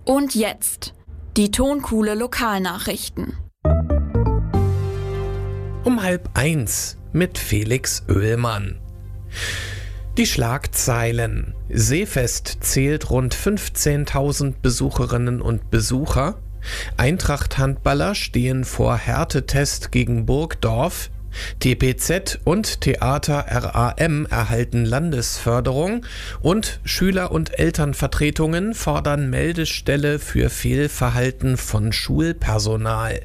Und jetzt die Tonkuhle Lokalnachrichten. Um 12:30 mit Felix Oehlmann. Die Schlagzeilen. Seefest zählt rund 15.000 Besucherinnen und Besucher. Eintracht-Handballer stehen vor Härtetest gegen Burgdorf. TPZ und Theater RAM erhalten Landesförderung und Schüler- und Elternvertretungen fordern Meldestelle für Fehlverhalten von Schulpersonal.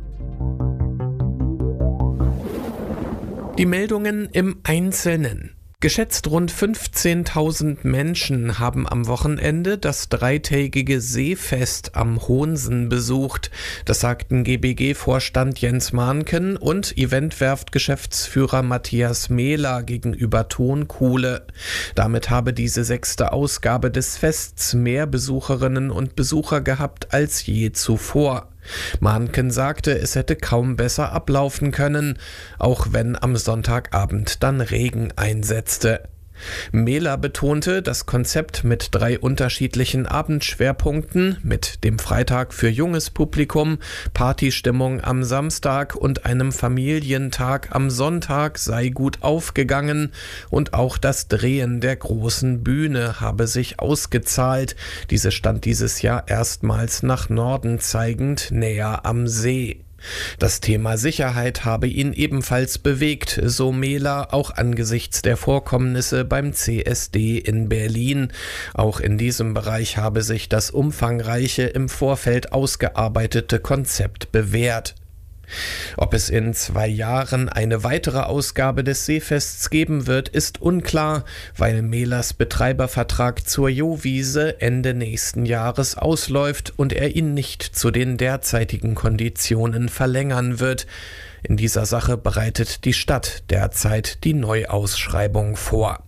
Die Meldungen im Einzelnen. Geschätzt rund 15.000 Menschen haben am Wochenende das dreitägige Seefest am Hohnsen besucht. Das sagten GBG-Vorstand Jens Mahnken und Eventwerft-Geschäftsführer Matthias Mehler gegenüber Tonkuhle. Damit habe diese 6. Ausgabe des Fests mehr Besucherinnen und Besucher gehabt als je zuvor. Mahnken sagte, es hätte kaum besser ablaufen können, auch wenn am Sonntagabend dann Regen einsetzte. Mehler betonte, das Konzept mit 3 unterschiedlichen Abendschwerpunkten, mit dem Freitag für junges Publikum, Partystimmung am Samstag und einem Familientag am Sonntag sei gut aufgegangen und auch das Drehen der großen Bühne habe sich ausgezahlt. Diese stand dieses Jahr erstmals nach Norden zeigend, näher am See. Das Thema Sicherheit habe ihn ebenfalls bewegt, so Mehler, auch angesichts der Vorkommnisse beim CSD in Berlin. Auch in diesem Bereich habe sich das umfangreiche, im Vorfeld ausgearbeitete Konzept bewährt. Ob es in 2 Jahren eine weitere Ausgabe des Seefests geben wird, ist unklar, weil Mehlers Betreibervertrag zur Jowiese Ende nächsten Jahres ausläuft und er ihn nicht zu den derzeitigen Konditionen verlängern wird. In dieser Sache bereitet die Stadt derzeit die Neuausschreibung vor.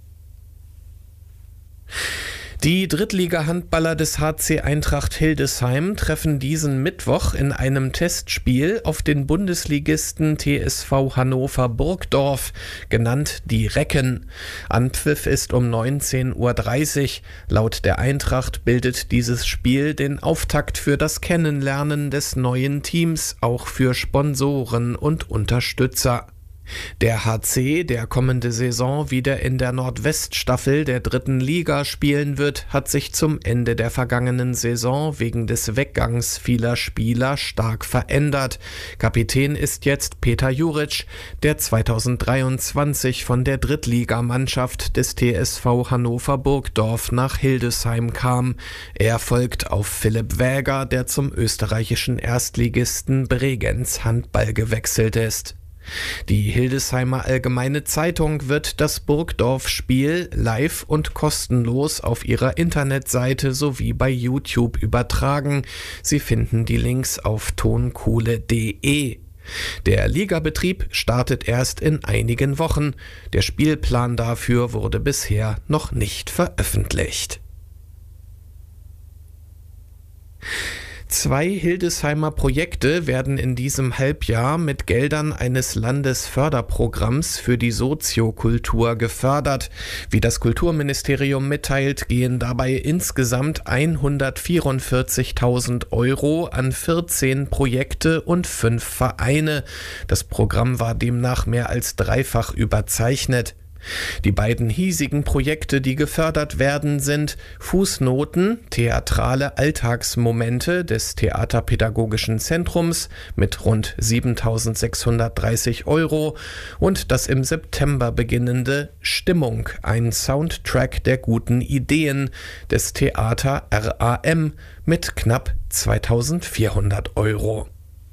Die Drittliga-Handballer des HC Eintracht Hildesheim treffen diesen Mittwoch in einem Testspiel auf den Bundesligisten TSV Hannover Burgdorf, genannt die Recken. Anpfiff ist um 19:30 Uhr. Laut der Eintracht bildet dieses Spiel den Auftakt für das Kennenlernen des neuen Teams, auch für Sponsoren und Unterstützer. Der HC, der kommende Saison wieder in der Nordweststaffel der 3. Liga spielen wird, hat sich zum Ende der vergangenen Saison wegen des Weggangs vieler Spieler stark verändert. Kapitän ist jetzt Peter Juric, der 2023 von der Drittligamannschaft des TSV Hannover Burgdorf nach Hildesheim kam. Er folgt auf Philipp Wäger, der zum österreichischen Erstligisten Bregenz Handball gewechselt ist. Die Hildesheimer Allgemeine Zeitung wird das Burgdorf-Spiel live und kostenlos auf ihrer Internetseite sowie bei YouTube übertragen. Sie finden die Links auf tonkuhle.de. Der Ligabetrieb startet erst in einigen Wochen. Der Spielplan dafür wurde bisher noch nicht veröffentlicht. 2 Hildesheimer Projekte werden in diesem Halbjahr mit Geldern eines Landesförderprogramms für die Soziokultur gefördert. Wie das Kulturministerium mitteilt, gehen dabei insgesamt 144.000 € an 14 Projekte und 5 Vereine. Das Programm war demnach mehr als dreifach überzeichnet. Die beiden hiesigen Projekte, die gefördert werden, sind Fußnoten, theatrale Alltagsmomente des Theaterpädagogischen Zentrums mit rund 7.630 € und das im September beginnende Stimmung, ein Soundtrack der guten Ideen des Theater RAM mit knapp 2.400 €.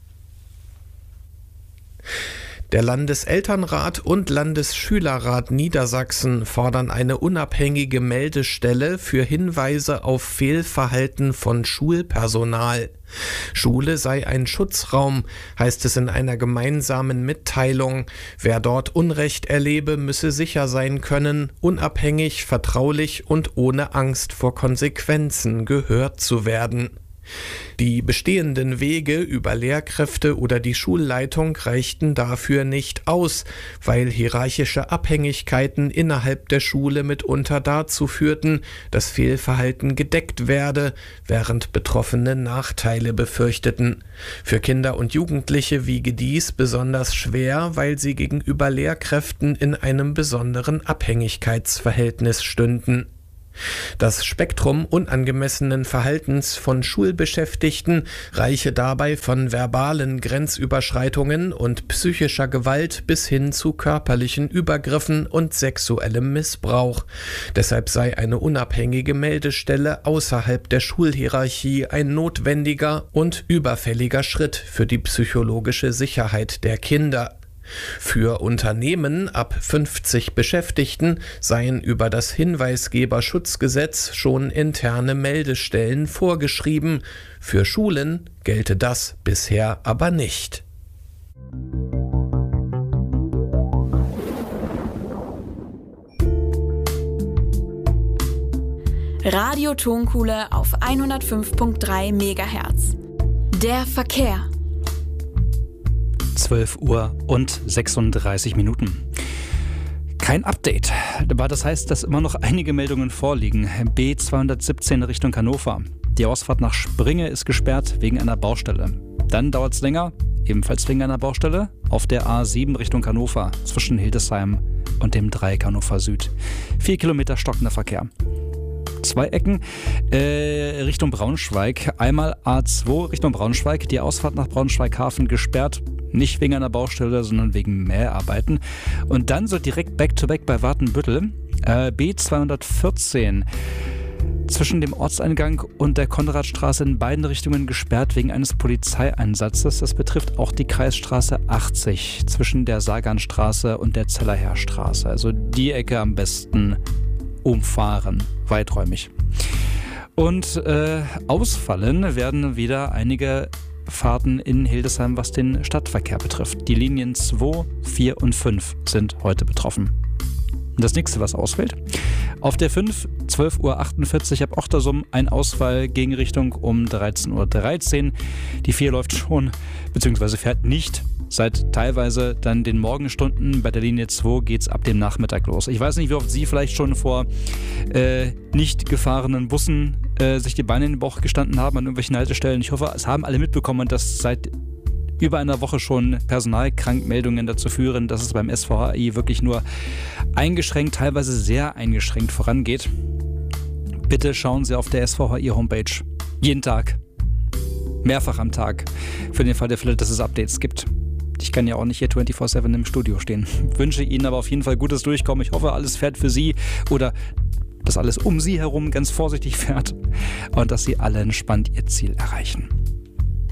Der Landeselternrat und Landesschülerrat Niedersachsen fordern eine unabhängige Meldestelle für Hinweise auf Fehlverhalten von Schulpersonal. Schule sei ein Schutzraum, heißt es in einer gemeinsamen Mitteilung. Wer dort Unrecht erlebe, müsse sicher sein können, unabhängig, vertraulich und ohne Angst vor Konsequenzen gehört zu werden. Die bestehenden Wege über Lehrkräfte oder die Schulleitung reichten dafür nicht aus, weil hierarchische Abhängigkeiten innerhalb der Schule mitunter dazu führten, dass Fehlverhalten gedeckt werde, während Betroffene Nachteile befürchteten. Für Kinder und Jugendliche wiege dies besonders schwer, weil sie gegenüber Lehrkräften in einem besonderen Abhängigkeitsverhältnis stünden. Das Spektrum unangemessenen Verhaltens von Schulbeschäftigten reiche dabei von verbalen Grenzüberschreitungen und psychischer Gewalt bis hin zu körperlichen Übergriffen und sexuellem Missbrauch. Deshalb sei eine unabhängige Meldestelle außerhalb der Schulhierarchie ein notwendiger und überfälliger Schritt für die psychologische Sicherheit der Kinder. Für Unternehmen ab 50 Beschäftigten seien über das Hinweisgeberschutzgesetz schon interne Meldestellen vorgeschrieben. Für Schulen gelte das bisher aber nicht. Radio Tonkuhle auf 105.3 MHz. Der Verkehr. 12 Uhr und 36 Minuten. Kein Update, aber das heißt, dass immer noch einige Meldungen vorliegen. B217 Richtung Hannover. Die Ausfahrt nach Springe ist gesperrt wegen einer Baustelle. Dann dauert es länger, ebenfalls wegen einer Baustelle, auf der A7 Richtung Hannover zwischen Hildesheim und dem Dreieck Hannover Süd. 4 Kilometer stockender Verkehr. 2 Ecken Richtung Braunschweig. Einmal A2 Richtung Braunschweig, die Ausfahrt nach Braunschweig-Hafen gesperrt. Nicht wegen einer Baustelle, sondern wegen Mäharbeiten. Und dann so direkt back-to-back bei Watenbüttel. B214 zwischen dem Ortseingang und der Konradstraße in beiden Richtungen gesperrt wegen eines Polizeieinsatzes. Das betrifft auch die Kreisstraße 80 zwischen der Saganstraße und der Zellerherrstraße. Also die Ecke am besten umfahren, weiträumig. Und ausfallen werden wieder einige Fahrten in Hildesheim, was den Stadtverkehr betrifft. Die Linien 2, 4 und 5 sind heute betroffen. Das nächste, was ausfällt: auf der 5, 12.48 Uhr ab Ochtersum ein Ausfall Gegenrichtung um 13.13 Uhr. Die 4 läuft schon, beziehungsweise fährt nicht seit teilweise dann den Morgenstunden. Bei der Linie 2 geht es ab dem Nachmittag los. Ich weiß nicht, wie oft Sie vielleicht schon vor nicht gefahrenen Bussen sich die Beine in den Bauch gestanden haben an irgendwelchen Haltestellen. Ich hoffe, es haben alle mitbekommen, dass seit über einer Woche schon Personalkrankmeldungen dazu führen, dass es beim SVHI wirklich nur eingeschränkt, teilweise sehr eingeschränkt vorangeht. Bitte schauen Sie auf der SVHI-Homepage jeden Tag, mehrfach am Tag, für den Fall der Fälle, dass es Updates gibt. Ich kann ja auch nicht hier 24/7 im Studio stehen. Ich wünsche Ihnen aber auf jeden Fall gutes Durchkommen. Ich hoffe, alles fährt für Sie oder dass alles um Sie herum ganz vorsichtig fährt und dass Sie alle entspannt Ihr Ziel erreichen.